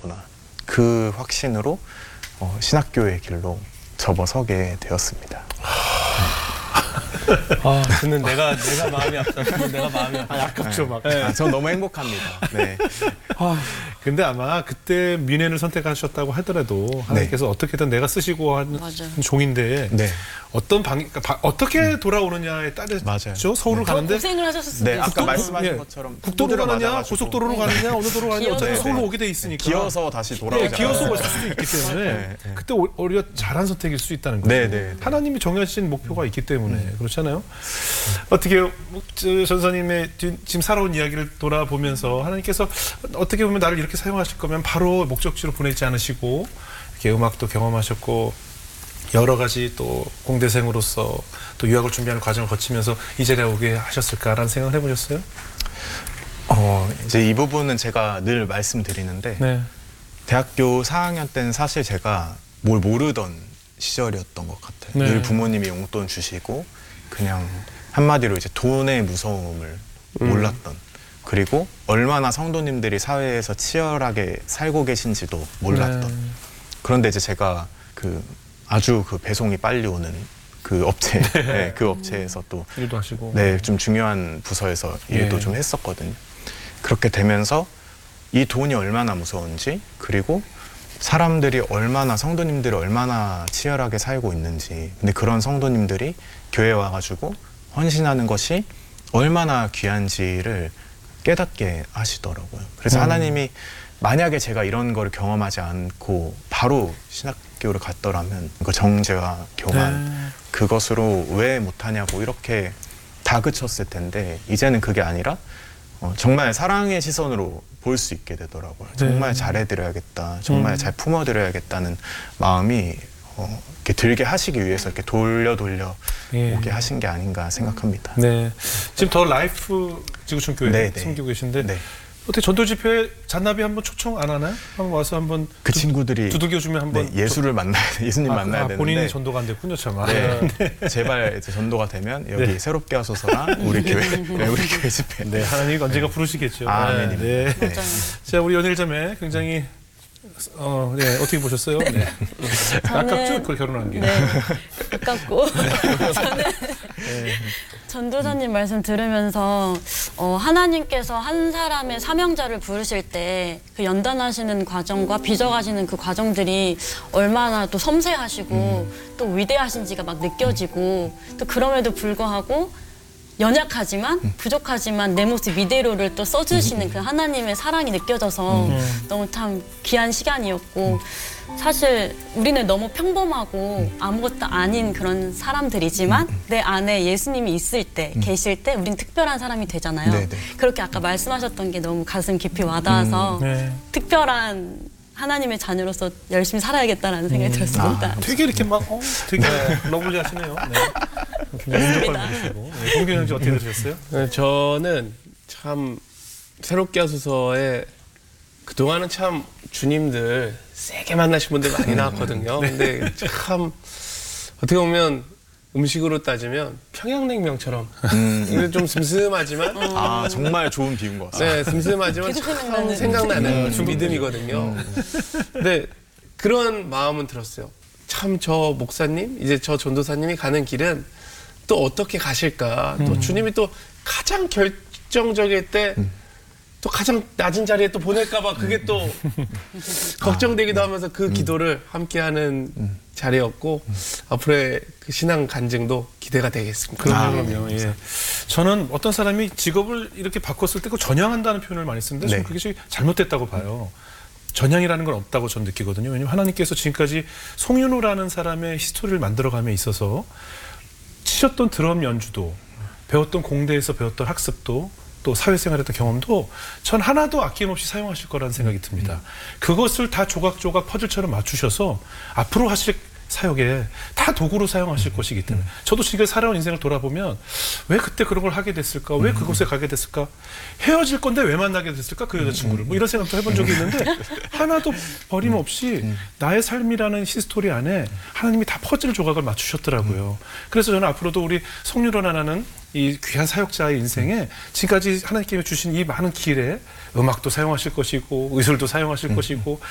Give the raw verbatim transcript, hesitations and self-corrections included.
되겠구나. 그 확신으로 어, 신학교의 길로 접어서게 되었습니다. 아, 듣는 내가 내가 마음이 아프다. 듣는 내가 마음이 아프다. 아, 아깝죠, 막. 아, 전 너무 행복합니다. 네. 아, 근데 아마 그때 민회를 선택하셨다고 하더라도 하나님께서 어떻게든 내가 쓰시고 한 맞아요. 종인데 네. 어떤 방, 그러니까 바- 어떻게 돌아오느냐에 따르죠. 맞아요. 서울을 네. 가는데 고생을 하셨을 수도 네, 있어요. 아까 말씀하신 예, 것처럼 국도로 두드려 가느냐, 맞아가지고 고속도로로 가느냐, 어느 도로 가느냐 어차피 네, 서울로 네. 오게 돼 있으니까. 기어서 다시 네, 돌아오잖아요. 기어서 올 수도 있기 때문에 네, 네. 그때 오- 오히려 잘한 선택일 수 있다는 거죠. 네, 네, 네. 하나님이 정하신 목표가 있기 때문에 그렇잖아요. 어떻게 뭐, 저 전사님의 뒤- 지금 살아온 이야기를 돌아보면서 하나님께서 어떻게 보면 나를 이렇게 사용하실 거면 바로 목적지로 보내지 않으시고 이렇게 음악도 경험하셨고 여러 가지 또 공대생으로서 또 유학을 준비하는 과정을 거치면서 이 자리에 오게 하셨을까라는 생각을 해보셨어요? 어, 이제 이 부분은 제가 늘 말씀드리는데 네. 대학교 사 학년 때는 사실 제가 뭘 모르던 시절이었던 것 같아요. 네. 늘 부모님이 용돈 주시고 그냥 한마디로 이제 돈의 무서움을 음. 몰랐던, 그리고 얼마나 성도님들이 사회에서 치열하게 살고 계신지도 몰랐던. 네. 그런데 이제 제가 그 아주 그 배송이 빨리 오는 그 업체, 네, 그 업체에서 또 일도 하시고. 네, 좀 중요한 부서에서 일도 예. 좀 했었거든요. 그렇게 되면서 이 돈이 얼마나 무서운지, 그리고 사람들이 얼마나, 성도님들이 얼마나 치열하게 살고 있는지, 근데 그런 성도님들이 교회에 와가지고 헌신하는 것이 얼마나 귀한지를 깨닫게 하시더라고요. 그래서 음. 하나님이 만약에 제가 이런 걸 경험하지 않고 바로 신학교를 갔더라면 그 정죄와 교만, 네. 그것으로 왜 못하냐고 이렇게 다그쳤을 텐데, 이제는 그게 아니라 어, 정말 사랑의 시선으로 볼 수 있게 되더라고요. 정말 잘해드려야겠다, 정말 음. 잘 품어드려야겠다는 마음이 어, 이렇게 들게 하시기 위해서 이렇게 돌려 돌려 예. 오게 하신 게 아닌가 생각합니다. 네. 지금 더 라이프 지구촌 교회 네, 네. 섬기고 계신데 네. 어떻게 전도 집회에 잔나비 한번 초청 안 하나요? 한번 와서 한번 그 두- 두들겨 두들겨 주면 한번 네, 예수를 만나야 예수님 아, 만나야 아, 되는데 본인이 전도가 안 됐군요, 참. 아, 네, 제발 이제 전도가 되면 여기 네. 새롭게 하소서나 우리 교회 네, 우리 교회 집회. 네, 하나님이 언젠가 부르시겠죠. 아멘입니다. 네. 네. 맞아요. 자, 우리 연일자매 굉장히 어, 네, 어떻게 보셨어요? 네. 아깝죠, 그걸 결혼한 게. 네, 아깝고 저는 전도사님 말씀 들으면서 어, 하나님께서 한 사람의 사명자를 부르실 때 그 연단하시는 과정과 빚어가시는 그 과정들이 얼마나 또 섬세하시고 또 위대하신지가 막 느껴지고, 또 그럼에도 불구하고 연약하지만 부족하지만 내 모습 이대로를 또 써주시는 그 하나님의 사랑이 느껴져서 너무 참 귀한 시간이었고, 사실 우리는 너무 평범하고 아무것도 아닌 그런 사람들이지만 내 안에 예수님이 있을 때, 계실 때 우린 특별한 사람이 되잖아요. 네네. 그렇게 아까 말씀하셨던 게 너무 가슴 깊이 와닿아서 네. 특별한 하나님의 자녀로서 열심히 살아야겠다는 생각이 들었습니다. 되게 이렇게 막, 어, 되게 러블리 하시네요. 네. 굉장히 운동빨 보시고. 네, 홍균 형제 어떻게 들으셨어요? 네, 저는 참 새롭게 하소서에 그동안은 참 주님들 세게 만나신 분들 많이 나왔거든요. 근데 참 어떻게 보면 음식으로 따지면 평양냉면처럼 이게 좀 슴슴하지만 아, 정말 좋은 비유인 것 같습니다. 네, 슴슴하지만 계속 참 생각나는 생각나는 음, 믿음이거든요. 근데 그런 마음은 들었어요. 참 저 목사님, 이제 저 전도사님이 가는 길은 또 어떻게 가실까? 또 주님이 또 가장 결정적일 때 또 가장 낮은 자리에 또 보낼까봐 그게 또 걱정되기도 하면서 그 기도를 함께하는 자리였고 앞으로의 그 신앙 간증도 기대가 되겠습니다. 그럼요. 예. 저는 어떤 사람이 직업을 이렇게 바꿨을 때 그 전향한다는 표현을 많이 쓰는데 저는 네. 그게 잘못됐다고 봐요. 전향이라는 건 없다고 저는 느끼거든요. 왜냐하면 하나님께서 지금까지 송윤호라는 사람의 히스토리를 만들어감에 있어서 치셨던 드럼 연주도, 배웠던 공대에서 배웠던 학습도, 또 사회생활했던 경험도 전 하나도 아낌없이 사용하실 거라는 생각이 듭니다. 그것을 다 조각조각 퍼즐처럼 맞추셔서 앞으로 하실 사역에 다 도구로 사용하실 것이기 때문에, 저도 지금 살아온 인생을 돌아보면 왜 그때 그런 걸 하게 됐을까? 왜 그곳에 가게 됐을까? 헤어질 건데 왜 만나게 됐을까? 그 여자친구를. 뭐 이런 생각도 해본 적이 있는데 하나도 버림없이 나의 삶이라는 히스토리 안에 하나님이 다 퍼즐 조각을 맞추셨더라고요. 그래서 저는 앞으로도 우리 송유론 하나는 이 귀한 사역자의 인생에 지금까지 하나님께서 주신 이 많은 길에 음악도 사용하실 것이고 의술도 사용하실 것이고